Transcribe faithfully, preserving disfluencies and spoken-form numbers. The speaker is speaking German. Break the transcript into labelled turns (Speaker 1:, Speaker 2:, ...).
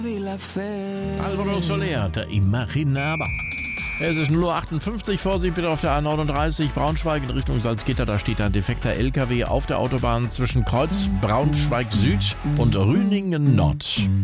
Speaker 1: Alvaro Soler, der Imaginaba. Es ist null Uhr achtundfünfzig, Vorsicht bitte auf der A neununddreißig, Braunschweig in Richtung Salzgitter. Da steht ein defekter L K W auf der Autobahn zwischen Kreuz Braunschweig Süd und Rüningen Nord.